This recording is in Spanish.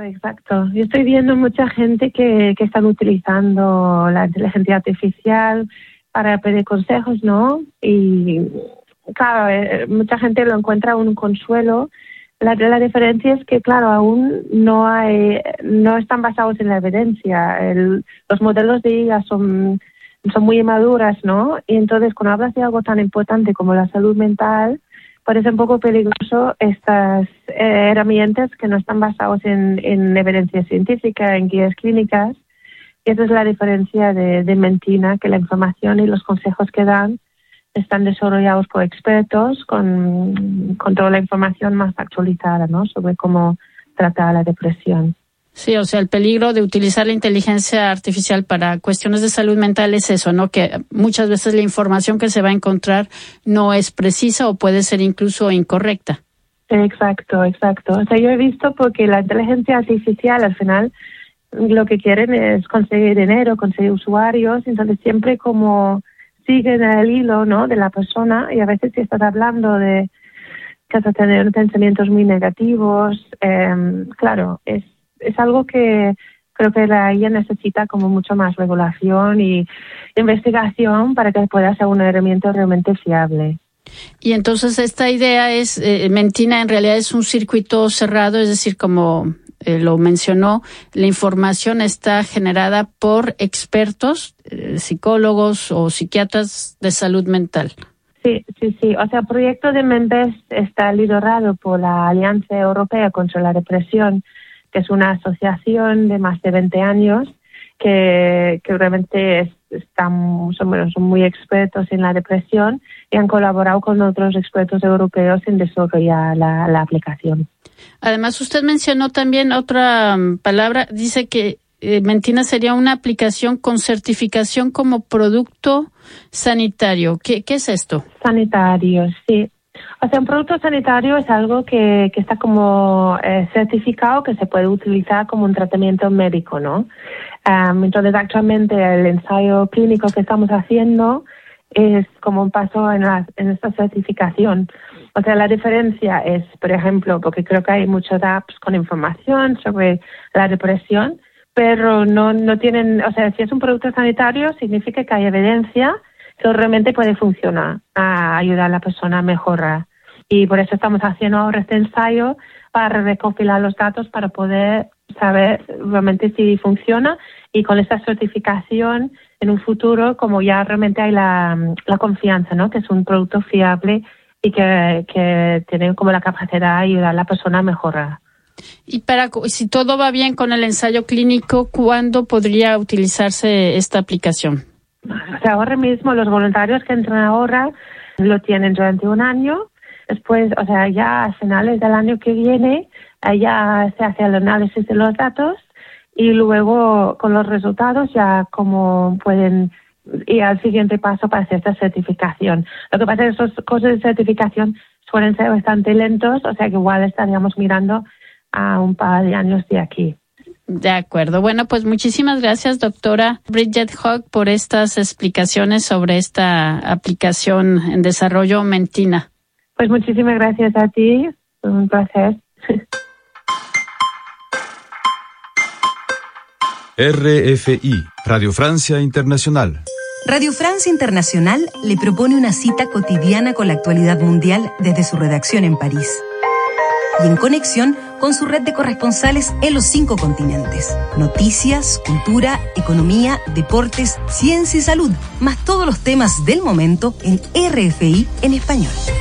exacto. Yo estoy viendo mucha gente que están utilizando la inteligencia artificial para pedir consejos, ¿no? Y claro, mucha gente lo encuentra un consuelo. La diferencia es que, claro, aún no están basados en la evidencia. Los modelos de IA son muy inmaduras, ¿no? Y entonces, cuando hablas de algo tan importante como la salud mental, parece un poco peligroso estas herramientas que no están basadas en evidencia científica, en guías clínicas. Y esa es la diferencia de Mentina, que la información y los consejos que dan están desarrollados por expertos con toda la información más actualizada, ¿no? Sobre cómo tratar la depresión. Sí, o sea, el peligro de utilizar la inteligencia artificial para cuestiones de salud mental es eso, ¿no? Que muchas veces la información que se va a encontrar no es precisa o puede ser incluso incorrecta. Exacto. O sea, yo he visto porque la inteligencia artificial al final lo que quieren es conseguir dinero, conseguir usuarios, entonces siempre como siguen el hilo, ¿no? De la persona, y a veces si estás hablando de que vas a tener pensamientos muy negativos, claro, es algo que creo que la IA necesita como mucho más regulación y investigación para que pueda ser una herramienta realmente fiable. Y entonces esta idea es, Mentina en realidad es un circuito cerrado, es decir, como lo mencionó, la información está generada por expertos, psicólogos o psiquiatras de salud mental. Sí. O sea, el proyecto de Menbest está liderado por la Alianza Europea contra la Depresión, que es una asociación de más de 20 años que realmente son muy expertos en la depresión y han colaborado con otros expertos europeos en desarrollar la aplicación. Además, usted mencionó también otra palabra, dice que Mentina sería una aplicación con certificación como producto sanitario. ¿Qué es esto? Sanitario, sí. O sea, un producto sanitario es algo que está como certificado, que se puede utilizar como un tratamiento médico, ¿no? Entonces, actualmente el ensayo clínico que estamos haciendo es como un paso en esta certificación. O sea, la diferencia es, por ejemplo, porque creo que hay muchas apps con información sobre la depresión, pero no tienen, o sea, si es un producto sanitario, significa que hay evidencia que realmente puede funcionar, a ayudar a la persona a mejorar. Y por eso estamos haciendo ahora este ensayo para recopilar los datos para poder saber realmente si funciona, y con esta certificación en un futuro, como ya realmente hay la confianza, ¿no? Que es un producto fiable y que tiene como la capacidad de ayudar a la persona a mejorar. Y si todo va bien con el ensayo clínico, ¿cuándo podría utilizarse esta aplicación? O sea, ahora mismo los voluntarios que entran ahora lo tienen durante un año. Después, o sea, ya a finales del año que viene, ya se hace el análisis de los datos y luego con los resultados ya como pueden ir al siguiente paso para hacer esta certificación. Lo que pasa es que esos cosas de certificación suelen ser bastante lentos, o sea que igual estaríamos mirando a un par de años de aquí. De acuerdo. Bueno, pues muchísimas gracias, doctora Bridget Hogg, por estas explicaciones sobre esta aplicación en desarrollo Mentina. Pues muchísimas gracias a ti. Un placer. RFI, Radio Francia Internacional. Radio Francia Internacional le propone una cita cotidiana con la actualidad mundial desde su redacción en París y en conexión con su red de corresponsales en los 5 continentes. Noticias, cultura, economía, deportes, ciencia y salud, más todos los temas del momento en RFI en español.